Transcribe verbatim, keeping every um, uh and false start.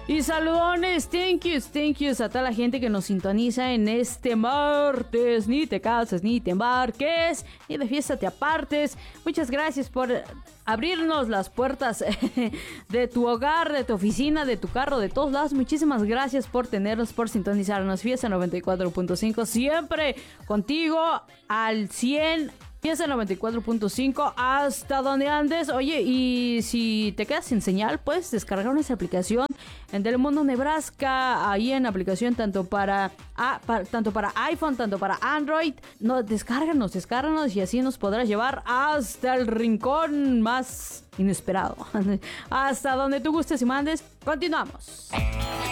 Y saludones, thank yous, thank yous a toda la gente que nos sintoniza en este martes. Ni te cases, ni te embarques, ni de fiesta te apartes. Muchas gracias por abrirnos las puertas de tu hogar, de tu oficina, de tu carro, de todos lados. Muchísimas gracias por tenernos, por sintonizarnos. Fiesta noventa y cuatro punto cinco, siempre contigo al cien. Fiesta noventa y cuatro punto cinco hasta donde andes. Oye, y si te quedas sin señal, puedes descargar nuestra aplicación en Telemundo Nebraska. Ahí en aplicación tanto para, ah, para tanto para iPhone, tanto para Android. No, descárganos, descárganos y así nos podrás llevar hasta el rincón más inesperado. Hasta donde tú gustes y mandes. Continuamos.